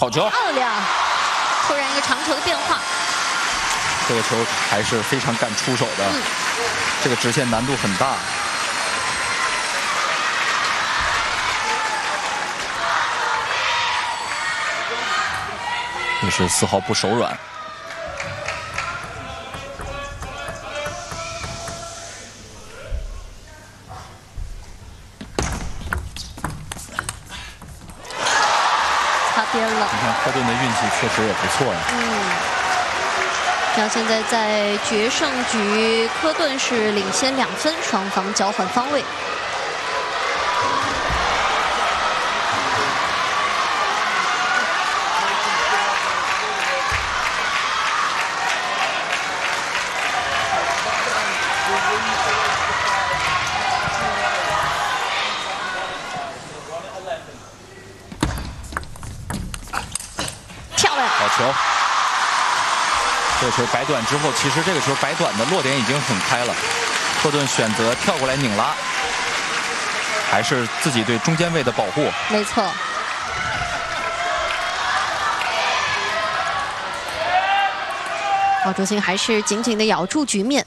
好球， 漂亮！突然一个长球的变化。 这个球还是非常敢出手的，这个直线难度很大。也是丝毫不手软。 擦边了。 你看科顿的运气确实也不错呀。 那现在在决胜局，科顿是领先2分，双方交换方位。漂亮， 好球。 这个球摆短之后，其实这个球摆短的落点已经很开了。科顿选择跳过来拧拉，还是自己对中间位的保护。 没错。赵竹星还是紧紧地咬住局面。